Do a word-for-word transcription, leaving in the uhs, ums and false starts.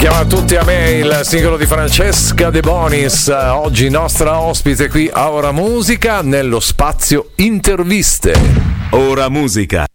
Chiama tutti a me il singolo di Francesca De Bonis, oggi nostra ospite qui a Ora Musica nello spazio interviste. Ora Musica.